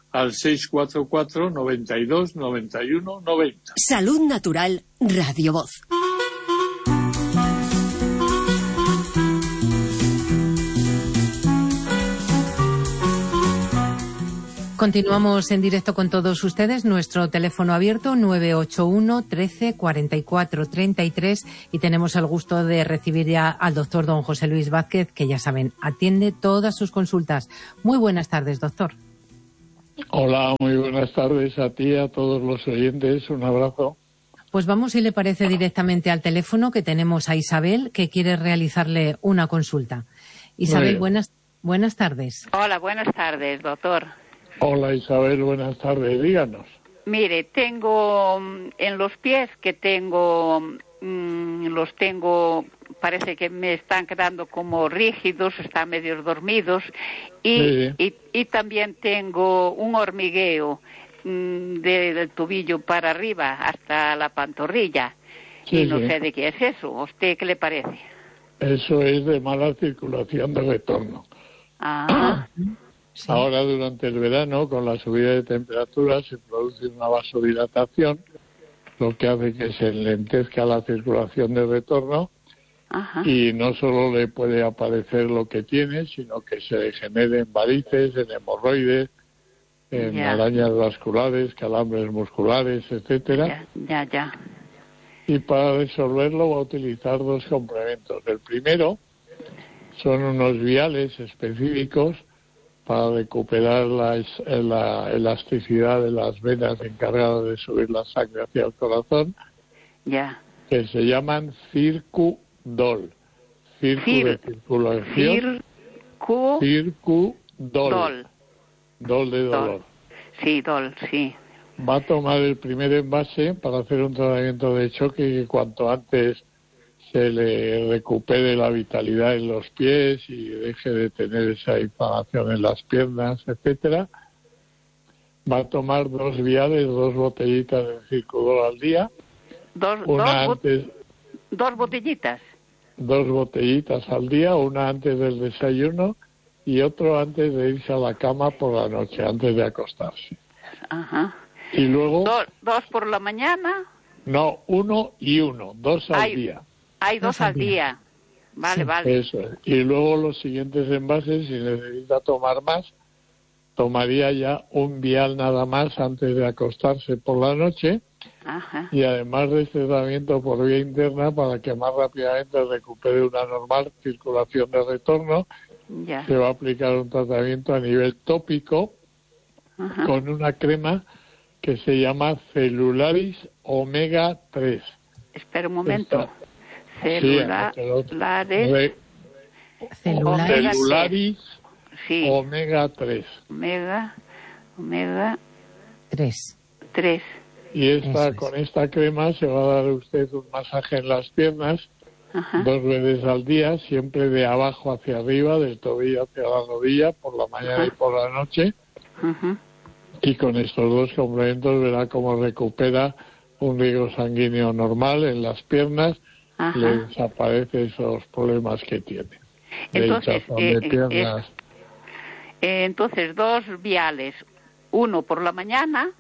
al seis cuatro cuatro, noventa y dos, noventa y uno, noventa. Salud Natural, Radio Voz. Continuamos en directo con todos ustedes. Nuestro teléfono abierto nueve ocho uno, trece, cuarenta y cuatro, treinta y tres y tenemos el gusto de recibir ya al doctor don José Luis Vázquez, que ya saben, atiende todas sus consultas. Muy buenas tardes, doctor. Hola, muy buenas tardes a ti, a todos los oyentes. Un abrazo. Pues vamos, si le parece, directamente al teléfono, que tenemos a Isabel, que quiere realizarle una consulta. Isabel, buenas, buenas tardes. Hola, buenas tardes, doctor. Hola Isabel, buenas tardes, díganos. Mire, tengo en los pies que tengo, mmm, los tengo, parece que me están quedando como rígidos, están medio dormidos, y, sí. y, y también tengo un hormigueo mmm, de, del tobillo para arriba hasta la pantorrilla, sí, y no sí. sé de qué es eso. ¿A usted qué le parece? Eso es de mala circulación de retorno. Ah. Sí. Ahora, durante el verano, con la subida de temperatura, se produce una vasodilatación, lo que hace que se enlentezca la circulación de retorno. Ajá. Y no solo le puede aparecer lo que tiene, sino que se generen varices, en hemorroides, en yeah. arañas vasculares, calambres musculares, etcétera. Ya, ya, ya. Y para resolverlo va a utilizar dos complementos. El primero son unos viales específicos para recuperar la, la elasticidad de las venas encargadas de subir la sangre hacia el corazón, yeah. que se llaman Circu-Dol. Circu Cir de circulación. Circu Circu-Dol. Dol. Dol de dolor. Dol. Sí, Dol, sí. Va a tomar el primer envase para hacer un tratamiento de choque que cuanto antes se le recupere la vitalidad en los pies y deje de tener esa inflamación en las piernas, etcétera. Va a tomar dos viales, dos botellitas de Circu-Dol al día. Dos, una dos, antes, dos botellitas. Dos botellitas al día, una antes del desayuno y otro antes de irse a la cama por la noche, antes de acostarse. Ajá. Y luego... Do, ¿Dos por la mañana? No, uno y uno, dos al Hay... día. Hay dos, dos al día. día. Vale, sí, vale. Eso es. Y luego los siguientes envases, si necesita tomar más, tomaría ya un vial nada más antes de acostarse por la noche. Ajá. Y además de este tratamiento por vía interna, para que más rápidamente recupere una normal circulación de retorno, ya. se va a aplicar un tratamiento a nivel tópico. Ajá. Con una crema que se llama Celularis Omega tres. Espera un momento. Esta, Celulares, sí, Celularis sí. Omega tres. Omega, Omega tres. tres. Y esta, es. con esta crema se va a dar a usted un masaje en las piernas. Ajá. Dos veces al día, siempre de abajo hacia arriba, del tobillo hacia la rodilla, por la mañana Ajá. y por la noche. Ajá. Y con estos dos complementos verá cómo recupera un riego sanguíneo normal en las piernas. Ajá. Le desaparecen esos problemas que tiene. De entonces, eh, de piernas. Eh, entonces, dos viales, uno por la mañana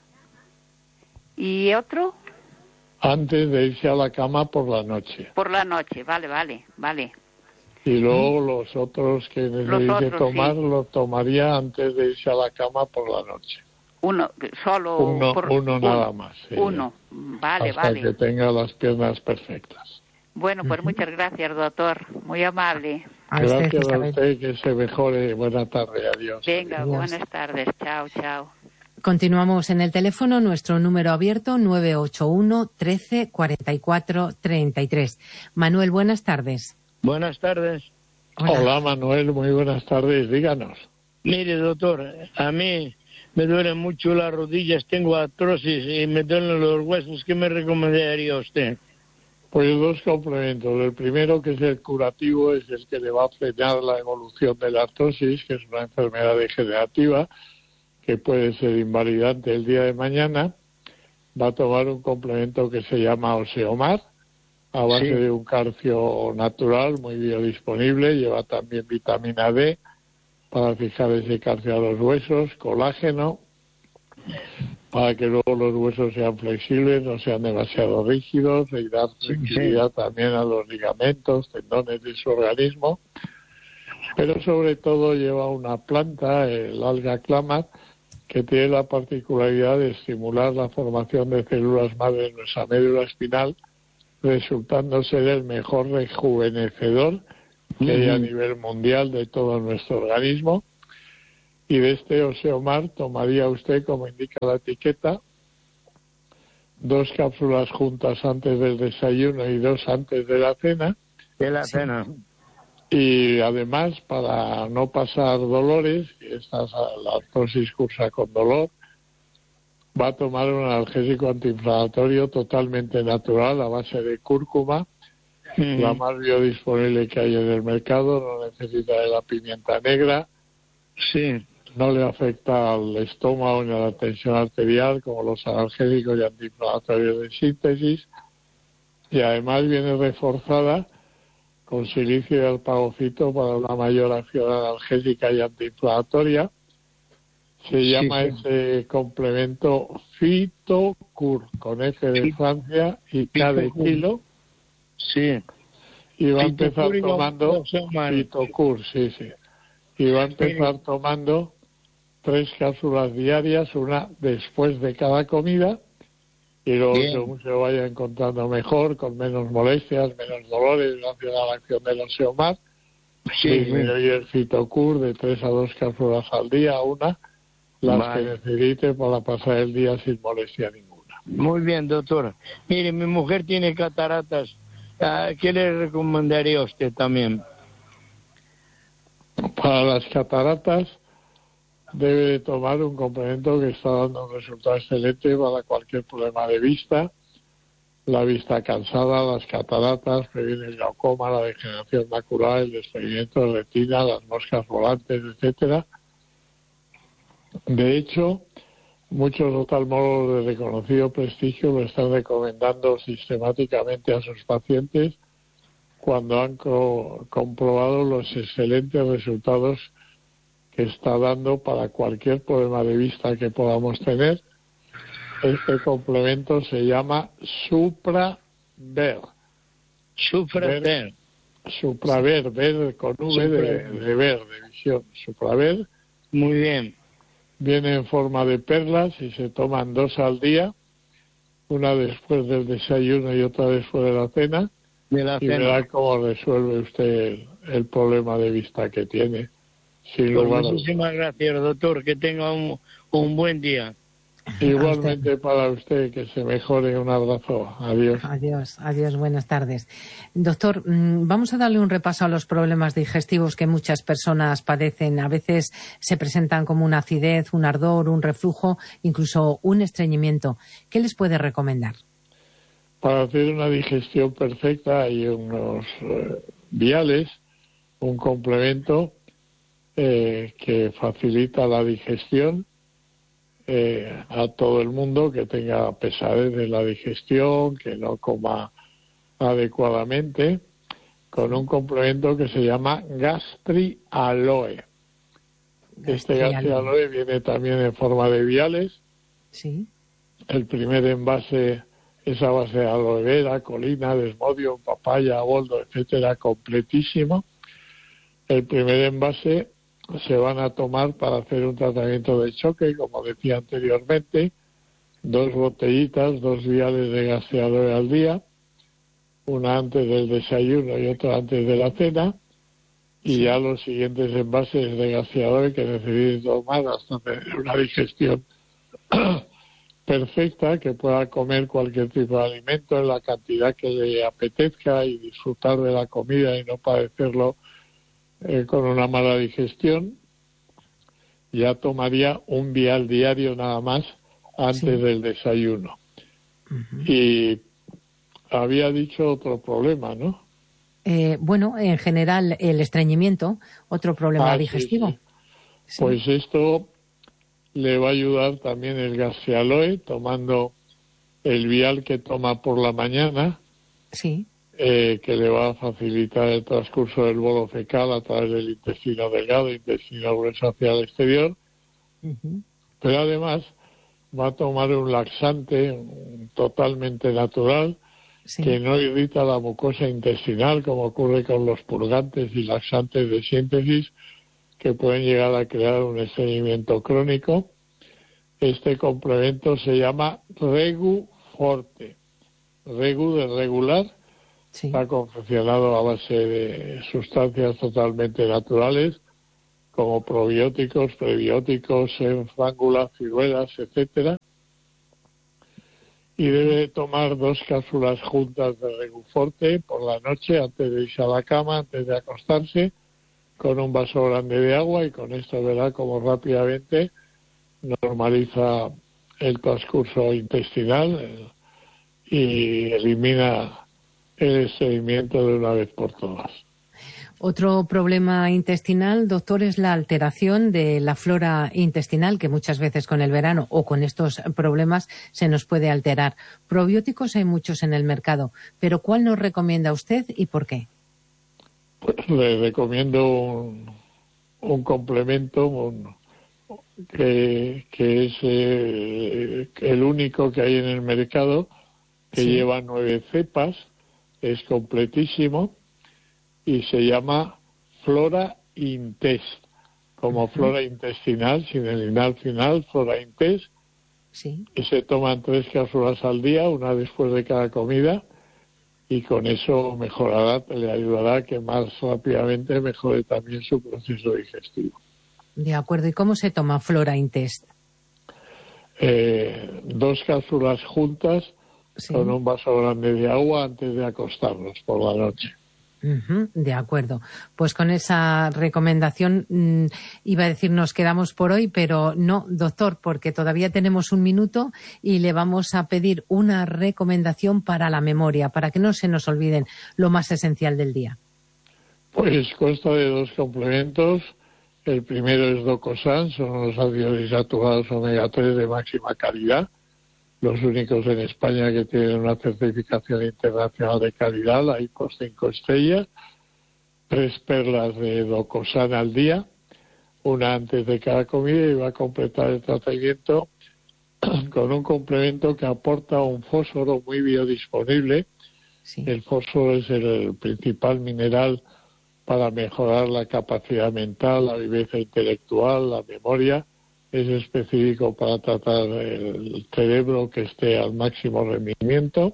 y otro antes de irse a la cama por la noche. Por la noche, vale, vale, vale. Y luego los otros que necesite tomar, sí. los tomaría antes de irse a la cama por la noche. Uno, solo uno, por, uno un, nada más. Sí. Uno, vale, hasta vale. que tenga las piernas perfectas. Bueno, pues muchas gracias, doctor. Muy amable. A gracias usted, a usted, que se mejore. Buena tarde, adiós. Venga, adiós. Buenas tardes. Chao, chao. Continuamos en el teléfono, nuestro número abierto nueve ocho uno, trece, cuarenta y cuatro, treinta y tres. Manuel, buenas tardes. Buenas tardes. Hola. Hola, Manuel, muy buenas tardes. Díganos. Mire, doctor, a mí me duelen mucho las rodillas, tengo artrosis y me duelen los huesos. ¿Qué me recomendaría usted? Pues dos complementos. El primero, que es el curativo, es el que le va a frenar la evolución de la artrosis, que es una enfermedad degenerativa que puede ser invalidante el día de mañana. Va a tomar un complemento que se llama Oseomar, a base sí. de un calcio natural muy biodisponible. Lleva también vitamina D para fijar ese calcio a los huesos, colágeno para que luego los huesos sean flexibles, no sean demasiado rígidos, y dar flexibilidad sí, sí. también a los ligamentos, tendones de su organismo. Pero sobre todo lleva una planta, el alga clamat, que tiene la particularidad de estimular la formación de células madre en nuestra médula espinal, resultando ser el mejor rejuvenecedor que uh-huh. hay a nivel mundial de todo nuestro organismo. Y de este Osteomar tomaría usted, como indica la etiqueta, dos cápsulas juntas antes del desayuno y dos antes de la cena. De la cena. Y además, para no pasar dolores, y esta, la artrosis cursa con dolor, va a tomar un analgésico antiinflamatorio totalmente natural a base de cúrcuma, mm. la más biodisponible que hay en el mercado, no necesita de la pimienta negra, sí. no le afecta al estómago ni a la tensión arterial como los analgésicos y antiinflamatorios de síntesis, y además viene reforzada con silicio y alpagofito para una mayor acción analgésica y antiinflamatoria. Se sí, llama sí. ese complemento Fitocur, con F de Francia y K de kilo. Sí. Y va a empezar tomando Fitocur, sí, sí. Y va a empezar sí. tomando tres cápsulas diarias, una después de cada comida, y luego Bien. según se vaya encontrando mejor, con menos molestias, menos dolores, gracias a la acción del Osteomar, sí, disminuye el Fitocur de tres a dos cápsulas al día, una, las vale. que necesite para pasar el día sin molestia ninguna. Muy bien, doctor. Mire, mi mujer tiene cataratas. ¿Qué le recomendaría a usted también? Para las cataratas debe de tomar un complemento que está dando un resultado excelente para cualquier problema de vista, la vista cansada, las cataratas, previene el glaucoma, la degeneración macular, el desprendimiento de retina, las moscas volantes, etcétera. De hecho, muchos oftalmólogos de reconocido prestigio lo están recomendando sistemáticamente a sus pacientes cuando han co- comprobado los excelentes resultados que está dando para cualquier problema de vista que podamos tener. Este complemento se llama Supraver. Supraver. Supraver, ver con V de, de ver, de visión. Supraver. Muy bien. Viene en forma de perlas y se toman dos al día, una después del desayuno y otra después de la cena. De la y cena. verá cómo resuelve usted el, el problema de vista que tiene. Sin pues lugar muchísimas gracias, doctor. Que tenga un, un buen día. Igualmente para usted, que se mejore. Un abrazo. Adiós. Adiós, adiós, buenas tardes. Doctor, vamos a darle un repaso a los problemas digestivos que muchas personas padecen. A veces se presentan como una acidez, un ardor, un reflujo, incluso un estreñimiento. ¿Qué les puede recomendar? Para hacer una digestión perfecta hay unos eh, viales, un complemento eh, que facilita la digestión Eh, a todo el mundo que tenga pesadez de la digestión, que no coma adecuadamente, con un complemento que se llama Gastri Aloe. Este Gastri Aloe viene también en forma de viales. Sí. El primer envase es a base de aloe vera, colina, desmodio, papaya, boldo, etcétera, completísimo. El primer envase se van a tomar para hacer un tratamiento de choque, como decía anteriormente, dos botellitas, dos viales de Gastri Aloe al día, una antes del desayuno y otra antes de la cena, y sí. ya los siguientes envases de Gastri Aloe que necesiten tomar hasta tener una digestión perfecta, que pueda comer cualquier tipo de alimento en la cantidad que le apetezca y disfrutar de la comida y no padecerlo Eh, con una mala digestión. Ya tomaría un vial diario nada más antes sí. del desayuno. Uh-huh. Y había dicho otro problema, ¿no? Eh, bueno, en general el estreñimiento, otro problema ah, digestivo. Sí, sí. Sí. Pues esto le va a ayudar también el Gastri Aloe, tomando el vial que toma por la mañana. Sí. Eh, que le va a facilitar el transcurso del bolo fecal a través del intestino delgado, intestino grueso hacia el exterior. Uh-huh. Pero además va a tomar un laxante totalmente natural, sí, que no irrita la mucosa intestinal, como ocurre con los purgantes y laxantes de síntesis, que pueden llegar a crear un estreñimiento crónico. Este complemento se llama Regu Forte. Regu de regular, sí, está confeccionado a base de sustancias totalmente naturales, como probióticos, prebióticos, enfángulas, ciruelas, etcétera. Y debe tomar dos cápsulas juntas de Regu Forte por la noche antes de irse a la cama, antes de acostarse, con un vaso grande de agua, y con esto verá cómo rápidamente normaliza el transcurso intestinal el, y elimina el estreñimiento de una vez por todas. Otro problema intestinal, doctor, es la alteración de la flora intestinal, que muchas veces con el verano o con estos problemas se nos puede alterar. Probióticos hay muchos en el mercado, pero ¿cuál nos recomienda usted y por qué? Pues le recomiendo un, un complemento un, que, que es eh, el único que hay en el mercado, que sí, lleva nueve cepas, es completísimo y se llama Flora Intest, como uh-huh. flora intestinal, sin el inal final, Flora Intest, sí, y se toman tres cápsulas al día, una después de cada comida, y con eso mejorará, le ayudará a que más rápidamente mejore también su proceso digestivo. De acuerdo. ¿Y cómo se toma Flora Intest? Eh, dos cápsulas juntas, sí, con un vaso grande de agua antes de acostarnos por la noche. Uh-huh, de acuerdo. Pues con esa recomendación mmm, iba a decir nos quedamos por hoy, pero no, doctor, porque todavía tenemos un minuto y le vamos a pedir una recomendación para la memoria, para que no se nos olviden lo más esencial del día. Pues consta de dos complementos. El primero es Docosan, son los ácidos insaturados omega tres de máxima calidad, los únicos en España que tienen una certificación internacional de calidad, la I P O cinco estrellas, tres perlas de Docosan al día, una antes de cada comida, y va a completar el tratamiento con un complemento que aporta un fósforo muy biodisponible. Sí. El fósforo es el principal mineral para mejorar la capacidad mental, la viveza intelectual, la memoria. Es específico para tratar el cerebro que esté al máximo rendimiento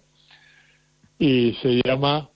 y se llama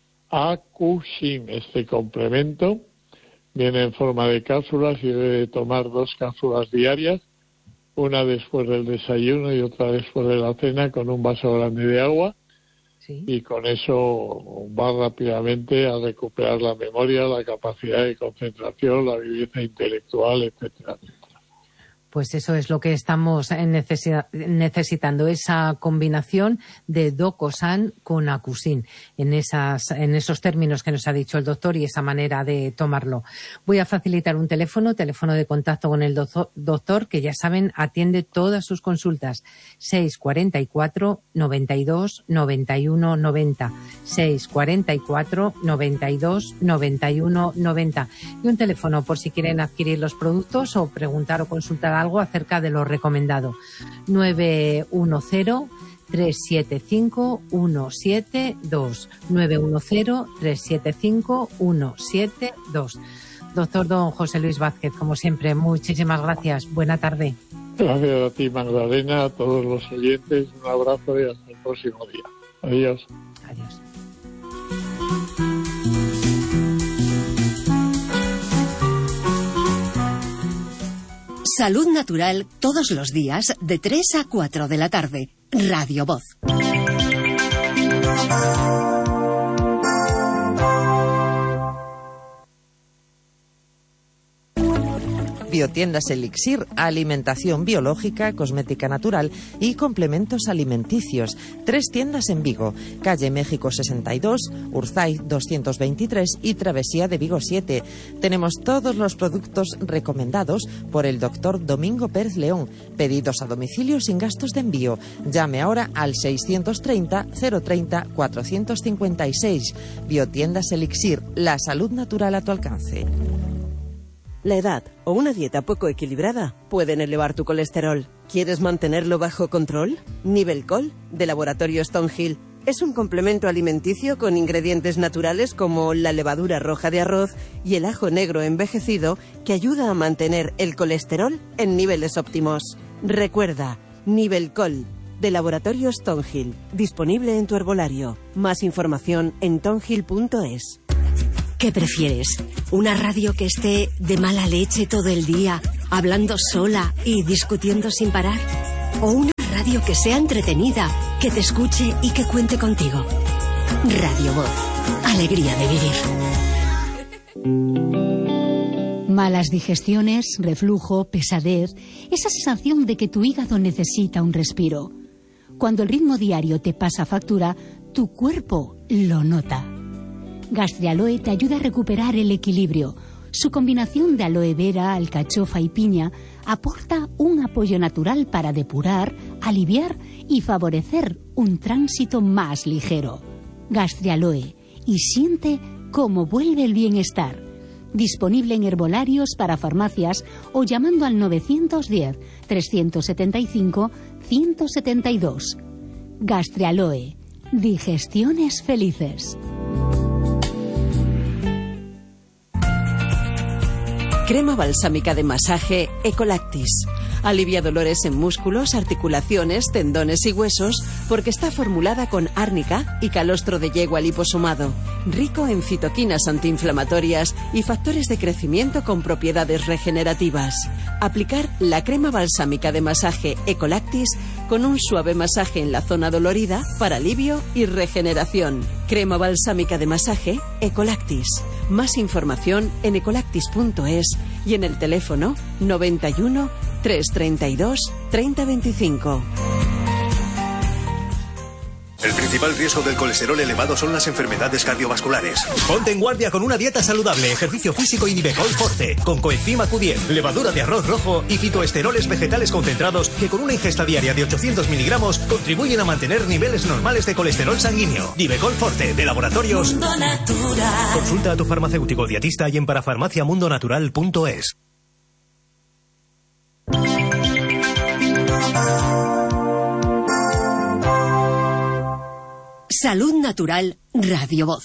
Acusin. Este complemento viene en forma de cápsulas y debe tomar dos cápsulas diarias, una después del desayuno y otra después de la cena, con un vaso grande de agua. Sí. Y con eso va rápidamente a recuperar la memoria, la capacidad de concentración, la viveza intelectual, etcétera. Pues eso es lo que estamos necesitando, esa combinación de Docosan con Acusin, en esas, en esos términos que nos ha dicho el doctor y esa manera de tomarlo. Voy a facilitar un teléfono, teléfono de contacto con el doctor, que ya saben, atiende todas sus consultas. seis cuarenta y cuatro, noventa y dos, noventa y uno, noventa. seis cuarenta y cuatro, noventa y dos, noventa y uno, noventa. Y un teléfono por si quieren adquirir los productos o preguntar o consultar algo acerca de lo recomendado. nueve uno cero, tres siete cinco, uno siete dos. nueve uno cero, tres siete cinco, uno siete dos. Doctor don José Luis Vázquez, como siempre, muchísimas gracias. Buena tarde. Gracias a ti, Magdalena, a todos los oyentes. Un abrazo y hasta el próximo día. Adiós. Adiós. Salud Natural todos los días de tres a cuatro de la tarde. Radio Voz. Biotiendas Elixir, alimentación biológica, cosmética natural y complementos alimenticios. Tres tiendas en Vigo, calle México sesenta y dos, Urzaiz doscientos veintitrés y Travesía de Vigo siete. Tenemos todos los productos recomendados por el doctor Domingo Pérez León. Pedidos a domicilio sin gastos de envío. Llame ahora al seiscientos treinta, cero treinta, cuatrocientos cincuenta y seis. Biotiendas Elixir, la salud natural a tu alcance. La edad o una dieta poco equilibrada pueden elevar tu colesterol. ¿Quieres mantenerlo bajo control? Nivelcol, de Laboratorio Stonehill. Es un complemento alimenticio con ingredientes naturales como la levadura roja de arroz y el ajo negro envejecido que ayuda a mantener el colesterol en niveles óptimos. Recuerda, Nivelcol, de Laboratorio Stonehill, disponible en tu herbolario. Más información en tonhill punto es. ¿Qué prefieres? ¿Una radio que esté de mala leche todo el día, hablando sola y discutiendo sin parar? ¿O una radio que sea entretenida, que te escuche y que cuente contigo? Radio Voz. Alegría de vivir. Malas digestiones, reflujo, pesadez, esa sensación de que tu hígado necesita un respiro. Cuando el ritmo diario te pasa factura, tu cuerpo lo nota. Gastrialoe te ayuda a recuperar el equilibrio. Su combinación de aloe vera, alcachofa y piña aporta un apoyo natural para depurar, aliviar y favorecer un tránsito más ligero. Gastrialoe, y siente cómo vuelve el bienestar. Disponible en herbolarios para farmacias o llamando al nueve uno cero, tres siete cinco, uno siete dos. Gastrialoe, digestiones felices. Crema balsámica de masaje Ecolactis. Alivia dolores en músculos, articulaciones, tendones y huesos porque está formulada con árnica y calostro de yegua liposomado. Rico en citoquinas antiinflamatorias y factores de crecimiento con propiedades regenerativas. Aplicar la crema balsámica de masaje Ecolactis con un suave masaje en la zona dolorida para alivio y regeneración. Crema balsámica de masaje Ecolactis. Más información en ecolactis punto es y en el teléfono noventa y uno, trescientos treinta y dos, treinta veinticinco. El principal riesgo del colesterol elevado son las enfermedades cardiovasculares. Ponte en guardia con una dieta saludable, ejercicio físico y Nivecol Forte, con coenzima Q diez, levadura de arroz rojo y fitoesteroles vegetales concentrados que con una ingesta diaria de ochocientos miligramos contribuyen a mantener niveles normales de colesterol sanguíneo. Nivecol Forte, de Laboratorios Mundo Natural. Consulta a tu farmacéutico dietista y en parafarmacia mundo natural punto es. Salud Natural, Radio Voz.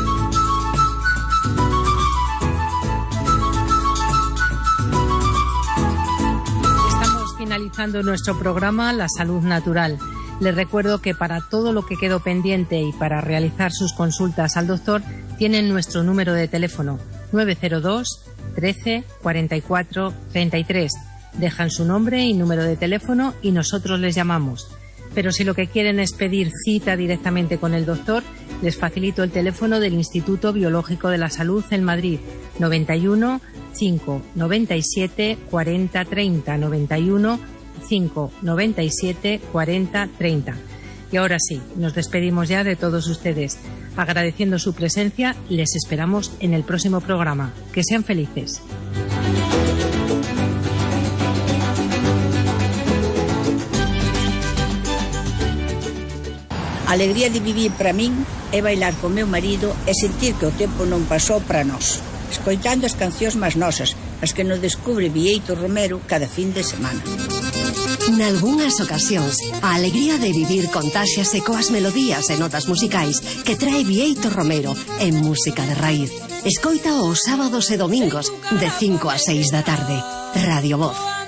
Estamos finalizando nuestro programa La Salud Natural. Les recuerdo que para todo lo que quedó pendiente y para realizar sus consultas al doctor, tienen nuestro número de teléfono nueve cero dos, trece, cuarenta y cuatro, treinta y tres. Dejan su nombre y número de teléfono y nosotros les llamamos. Pero si lo que quieren es pedir cita directamente con el doctor, les facilito el teléfono del Instituto Biológico de la Salud en Madrid, noventa y uno, cinco, noventa y siete, cuarenta, treinta, noventa y uno, cinco, noventa y siete, cuarenta, treinta. Y ahora sí, nos despedimos ya de todos ustedes. Agradeciendo su presencia, les esperamos en el próximo programa. Que sean felices. A alegría de vivir para min é bailar con meu marido e sentir que o tempo non pasou para nós, escoitando as cancións máis nosas, as que nos descubre Bieito Romero cada fin de semana. Nalgúnas ocasións, a alegría de vivir contáxiase coas melodías e notas musicais que trae Bieito Romero en música de raíz. Escoita os sábados e domingos de cinco a seis da tarde. Radio Voz.